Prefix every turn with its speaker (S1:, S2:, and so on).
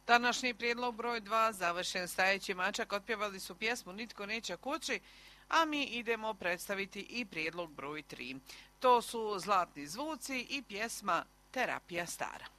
S1: Današnji prijedlog broj 2, završen stajeći mačak, otpjevali su pjesmu Nitko neće kući, a mi idemo predstaviti i prijedlog broj 3. To su Zlatni zvuci i pjesma Terapija stara.